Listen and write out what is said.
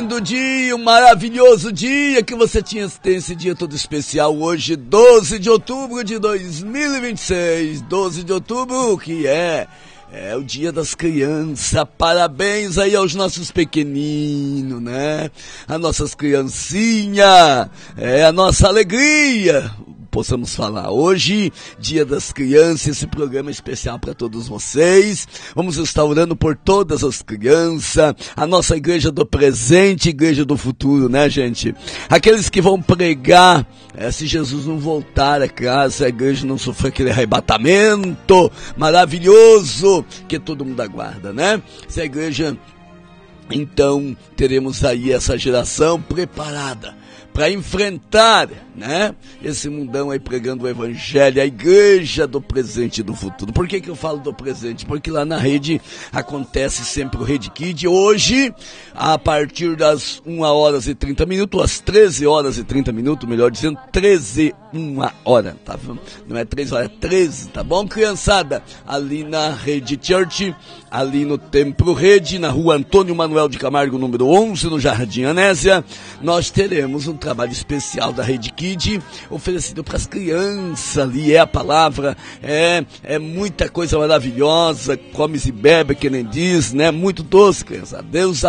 Do dia, um maravilhoso dia que você tem esse dia todo especial hoje, 12 de outubro de 2026, 12 de outubro, que é o dia das crianças. Parabéns aí aos nossos pequeninos, né? As nossas criancinhas, a nossa alegria. Possamos falar hoje, Dia das Crianças, esse programa é especial para todos vocês. Vamos estar orando por todas as crianças, a nossa igreja do presente, igreja do futuro, né, gente? Aqueles que vão pregar, se Jesus não voltar a casa, a igreja não sofrer aquele arrebatamento maravilhoso que todo mundo aguarda, né? Se a igreja, então, teremos aí essa geração preparada para enfrentar, né, esse mundão aí pregando o evangelho, a igreja do presente e do futuro. Por que eu falo do presente? Porque lá na rede acontece sempre o Rede Kid. Hoje, a partir das 1h30, às 13h30, melhor dizendo, 13h01, tá? Não é 3 horas, é 13, tá bom, criançada? Ali na Rede Church, ali no Templo Rede, na rua Antônio Manuel de Camargo, número 11, no Jardim Anésia, nós teremos um trabalho especial da Rede Kid, oferecido para as crianças ali, a palavra, é muita coisa maravilhosa, come e bebe, que nem diz, né, muito doce, criança. Deus